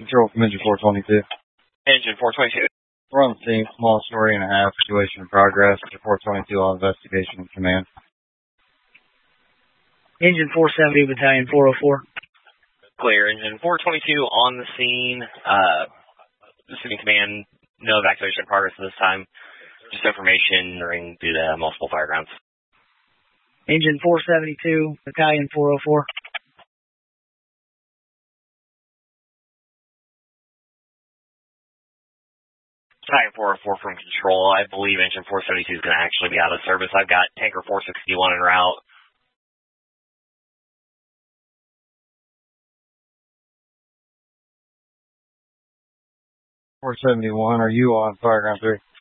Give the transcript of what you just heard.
Control from Engine 422. Engine 422. We're on the scene. Small story and a half. Situation in progress. Engine 422 on investigation and command. Engine 470, Battalion 404. Clear. Engine 422 on the scene. Receiving command. No evacuation in progress at this time. Just information during due to multiple firegrounds. Engine 472, Battalion 404. Battalion 404 from control. I believe engine 472 is going to actually be out of service. I've got tanker 461 en route. .471, are you on fireground 3?